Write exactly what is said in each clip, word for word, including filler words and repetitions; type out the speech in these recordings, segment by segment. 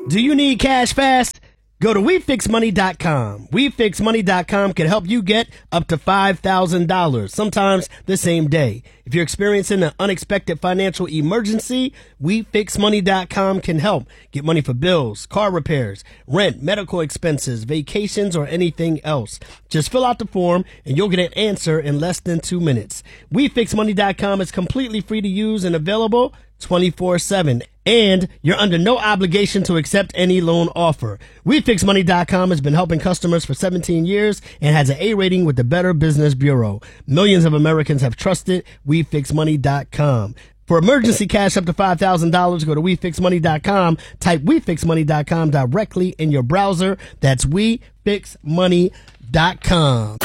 Do you need cash fast? Go to we fix money dot com. we fix money dot com can help you get up to five thousand dollars, sometimes the same day. If you're experiencing an unexpected financial emergency, we fix money dot com can help. Get money for bills, car repairs, rent, medical expenses, vacations, or anything else. Just fill out the form and you'll get an answer in less than two minutes. we fix money dot com is completely free to use and available twenty-four seven. And you're under no obligation to accept any loan offer. we fix money dot com has been helping customers for seventeen years and has an A rating with the Better Business Bureau. Millions of Americans have trusted we fix money dot com. For emergency cash up to five thousand dollars, go to we fix money dot com. Type we fix money dot com directly in your browser. That's we fix money dot com.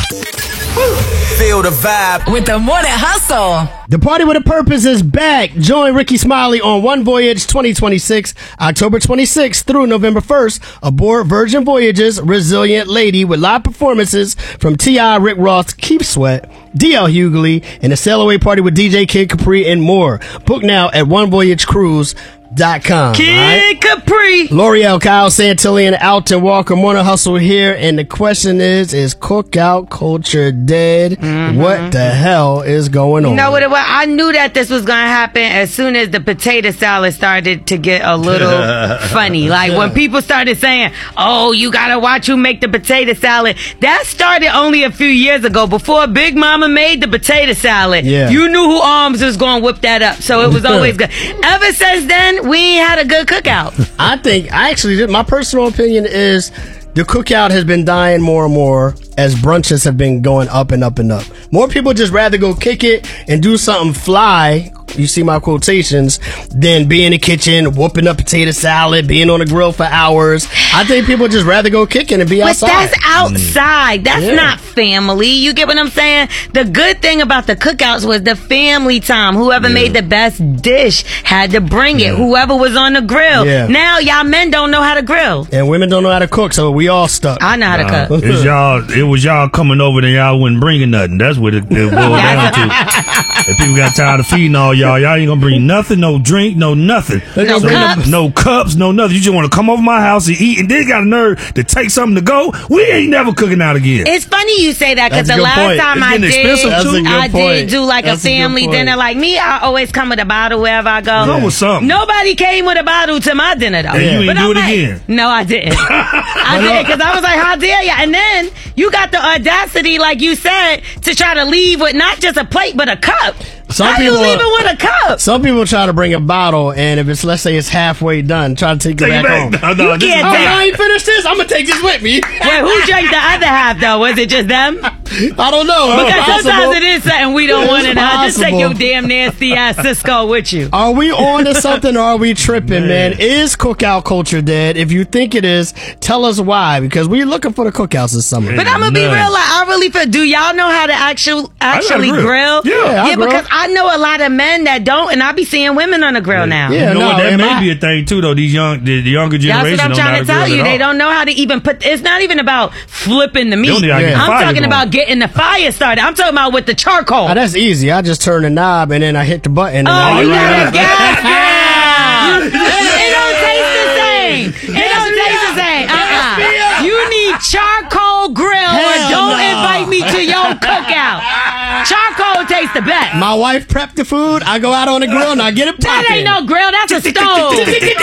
Feel the vibe with the Morning Hustle. The Party with a Purpose is back. Join Ricky Smiley on One Voyage twenty twenty-six, October twenty-sixth through November first, aboard Virgin Voyage's Resilient Lady with live performances from T I, Rick Ross, Keith Sweat, D L Hughley, and a sail away party with D J Kid Capri and more. Book now at one voyage cruise dot com. Kid right? Capri. L'Oreal, Kyle Santillan, Alton Walker, Morning Hustle here, and the question is, is cookout culture dead? Mm-hmm. What the hell is going on? You know what it was? I knew that this was going to happen as soon as the potato salad started to get a little funny. Like when people started saying, oh, you got to watch who make the potato salad. That started only a few years ago. Before Big Mama made the potato salad, yeah. you knew who Arms was going to whip that up. So it was always good. Ever since then, we ain't had a good cookout. I think, I actually, my personal opinion is the cookout has been dying more and more as brunches have been going up and up and up. More people just rather go kick it and do something fly, you see my quotations, than be in the kitchen, whooping up potato salad, being on the grill for hours. I think people just rather go kicking and be but outside. But that's outside. That's yeah. not family. You get what I'm saying? The good thing about the cookouts was the family time. Whoever yeah. made the best dish had to bring it. Yeah. Whoever was on the grill. Yeah. Now, y'all men don't know how to grill. And women don't know how to cook, so we all stuck. I know how to uh, cook. It's y'all, it was y'all coming over and y'all wasn't bringing nothing. That's what it, it boiled down to. If people got tired of feeding all y'all, y'all ain't gonna bring nothing, no drink, no nothing. No so, cups. No cups, no nothing. You just want to come over my house and eat, and then got a nerve to take something to go. We ain't never cooking out again. It's funny you say that because the last point. time it's I did, I point. did do like That's a family a dinner. Like me, I always come with a bottle wherever I go. Come with something. Nobody came with a bottle to my dinner though. And you ain't but do I'm it like, again. No, I didn't. I did because I was like, how dare you? And then you got the audacity, like you said, to try to leave with not just a plate but a cup. Some How people, you leaving with a cup? Some people try to bring a bottle, and if it's, let's say it's halfway done, try to take, take it back, it back home. no, no, you this can't is, take oh, I ain't finished this. I'm gonna take this with me. Wait, who drank the other half though? Was it just them? I don't know. Because Possible. sometimes it is something we don't It's want to know. Just take possible. your damn nasty ass Cisco with you. Are we on to something or are we tripping, man? Man. Is cookout culture dead? If you think it is, tell us why, because we're looking for the cookouts this summer. But I'm gonna be None. real. Like, I really feel. Do y'all know how to actually actually grill. grill? Yeah, I yeah. grill. Because I know a lot of men that don't, and I be seeing women on the grill now. Yeah, you know no, what? That am may I- be a thing too, though. These young, the, the younger That's generation what I'm don't know how trying to to tell grill you. at They all. don't know how to even put. It's not even about flipping the They meat. don't know how to get the I'm fire talking going. about getting the fire started. I'm talking about with the charcoal. Oh, that's easy. I just turn the knob and then I hit the button. And Oh, then you I got a right gas grill. It don't taste the same. It don't taste the same. Uh-uh. You need charcoal grill or Hell don't no. invite me to your cookout. Charcoal tastes the best. My wife prepped the food. I go out on the grill and I get it That popping. ain't no grill. That's a stove.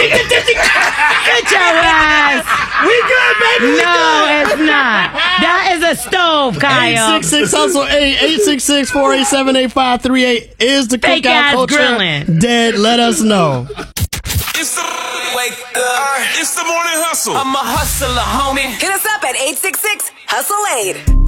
Get your ass. We good, baby. We No, good. it's not. That is a stove, Kyle. eight six six hustle eight eight six six four eight seven eight five three eight is the Fake cookout ass culture grilling. dead? Let us know. It's the wake up. It's the morning hustle. I'm a hustler, homie. Hit us up at eight six six hustle eight.